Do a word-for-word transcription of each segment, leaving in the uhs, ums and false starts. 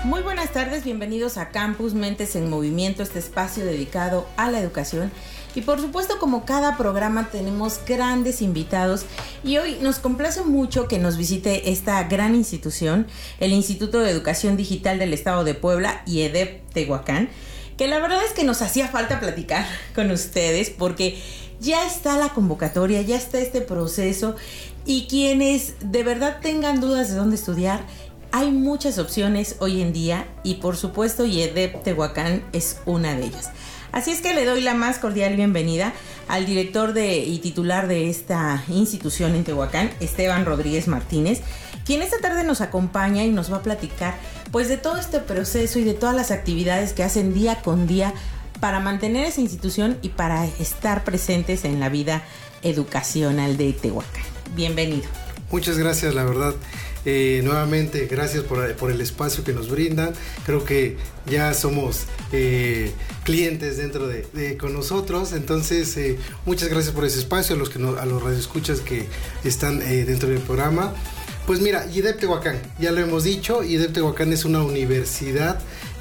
Muy buenas tardes, bienvenidos a Campus Mentes en Movimiento, este espacio dedicado a la educación. Y por supuesto, como cada programa, tenemos grandes invitados y hoy nos complace mucho que nos visite esta gran institución, el Instituto de Educación Digital del Estado de Puebla, I E D E P Tehuacán, que la verdad es que nos hacía falta platicar con ustedes porque ya está la convocatoria, ya está este proceso y quienes de verdad tengan dudas de dónde estudiar, hay muchas opciones hoy en día y por supuesto I E D E P Tehuacán es una de ellas. Así es que le doy la más cordial bienvenida al director de, y titular de esta institución en Tehuacán, Esteban Rodríguez Martínez, quien esta tarde nos acompaña y nos va a platicar pues de todo este proceso y de todas las actividades que hacen día con día para mantener esa institución y para estar presentes en la vida educacional de Tehuacán. Bienvenido. Muchas gracias, la verdad. Eh, nuevamente, gracias por, por el espacio que nos brindan. Creo que ya somos eh, clientes dentro de, de con nosotros. Entonces, eh, muchas gracias por ese espacio, a los que no, a los radioescuchas que están eh, dentro del programa. Pues mira, I E D E P Tehuacán, ya lo hemos dicho, I E D E P Tehuacán es una universidad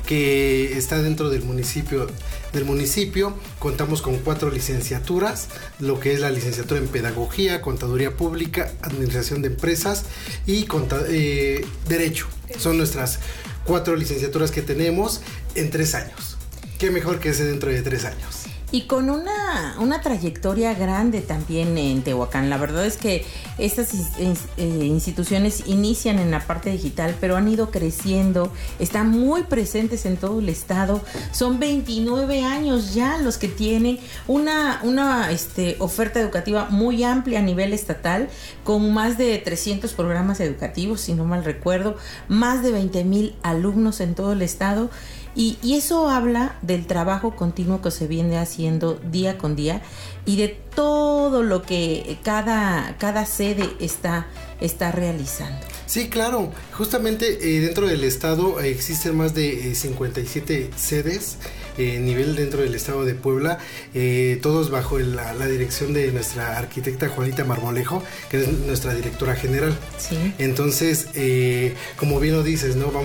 que está dentro del municipio del municipio. Contamos con cuatro licenciaturas, lo que es la licenciatura en Pedagogía, Contaduría Pública, Administración de Empresas y eh, Derecho. Son nuestras cuatro licenciaturas que tenemos en tres años. Qué mejor que ese dentro de tres años. Y con una, una trayectoria grande también en Tehuacán. La verdad es que estas instituciones inician en la parte digital, pero han ido creciendo, están muy presentes en todo el estado. Son veintinueve años ya los que tienen una, una este, oferta educativa muy amplia a nivel estatal, con más de trescientos programas educativos, si no mal recuerdo, más de veinte mil alumnos en todo el estado. Y, y eso habla del trabajo continuo que se viene haciendo día con día y de todo lo que cada, cada sede está, está realizando. Sí, claro. Justamente eh, dentro del estado eh, existen más de eh, cincuenta y siete sedes eh, nivel dentro del estado de Puebla, eh, todos bajo el, la, la dirección de nuestra arquitecta Juanita Marmolejo, que es nuestra directora general. Sí. Entonces, eh, como bien lo dices, ¿no? Vamos